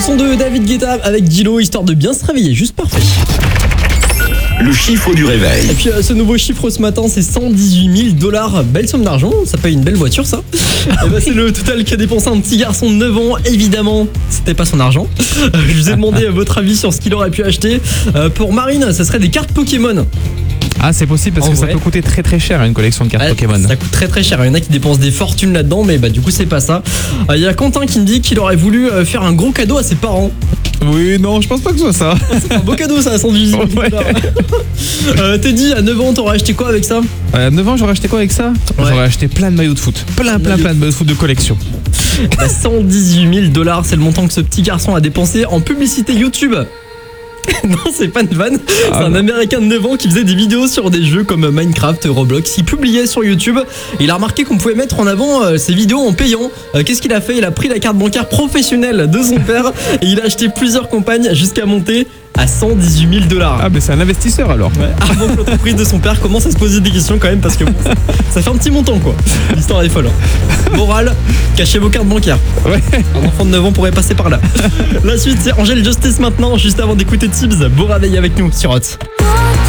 son de David Guetta avec Dilo, histoire de bien se réveiller, juste parfait. Le chiffre du réveil. Et puis ce nouveau chiffre ce matin, c'est 118 000 $. Belle somme d'argent, ça paye une belle voiture ça. Et bah, c'est le total qu'a dépensé un petit garçon de 9 ans. Évidemment, c'était pas son argent. Je vous ai demandé votre avis sur ce qu'il aurait pu acheter. Pour Marine, ça serait des cartes Pokémon. Ah, c'est possible parce En que vrai. ça peut coûter très très cher une collection de cartes Ouais, Pokémon. Ça coûte très très cher. Il y en a qui dépensent des fortunes là-dedans, mais bah du coup c'est pas ça. Il y a Quentin qui me dit qu'il aurait voulu faire un gros cadeau à ses parents. Oui, non, je pense pas que ce soit ça. C'est un beau cadeau ça, à 118 000 $. Teddy, à 9 ans, t'aurais acheté quoi avec ça? À 9 ans, j'aurais acheté quoi avec ça? Ouais. J'aurais acheté plein de maillots de foot. Plein de maillots de foot de collection. 118 000 $, c'est le montant que ce petit garçon a dépensé en publicité YouTube. Non, c'est pas une vanne. C'est un américain de 9 ans qui faisait des vidéos sur des jeux comme Minecraft, Roblox. Il publiait sur YouTube et il a remarqué qu'on pouvait mettre en avant ses vidéos en payant. Qu'est-ce qu'il a fait? Il a pris la carte bancaire professionnelle de son père et il a acheté plusieurs campagnes jusqu'à monter à 118 000 $. Ah, mais c'est un investisseur alors. Ouais, avant que l'entreprise de son père commence à se poser des questions quand même parce que bon, ça fait un petit montant quoi. L'histoire est folle. Hein. Morale, cachez vos cartes bancaires. Ouais. Un enfant de 9 ans pourrait passer par là. La suite c'est Angel Justice maintenant, juste avant d'écouter Tibbs. Beau réveil avec nous sur Hot.